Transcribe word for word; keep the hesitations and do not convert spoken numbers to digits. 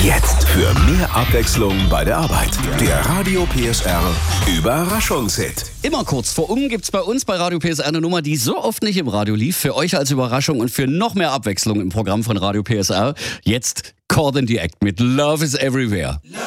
Jetzt für mehr Abwechslung bei der Arbeit. Der Radio P S R Überraschungshit. Immer kurz vor um gibt's bei uns bei Radio P S R eine Nummer, die so oft nicht im Radio lief. Für euch als Überraschung und für noch mehr Abwechslung im Programm von Radio P S R. Jetzt Caught in the Act mit Love is Everywhere.